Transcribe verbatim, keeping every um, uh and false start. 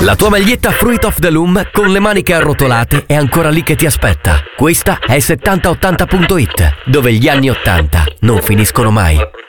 La tua maglietta Fruit of the Loom con le maniche arrotolate è ancora lì che ti aspetta. Questa è settanta ottanta punto it, dove gli anni ottanta non finiscono mai.